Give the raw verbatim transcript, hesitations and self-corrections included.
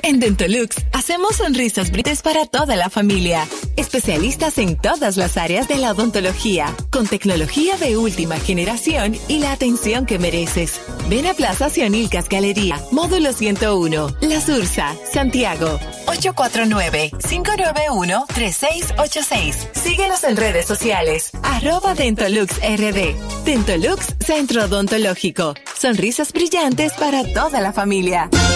En Dentolux hacemos sonrisas brillantes para toda la familia. Especialistas en todas las áreas de la odontología, con tecnología de última generación y la atención que mereces. Ven a Plaza Sionilcas Galería, módulo ciento uno, La Sursa, Santiago. ocho cuatro nueve, cinco nueve uno, tres seis ocho seis. Síguenos en redes sociales. Arroba Dentolux R D. Dentolux Centro Odontológico. Sonrisas brillantes para toda la familia.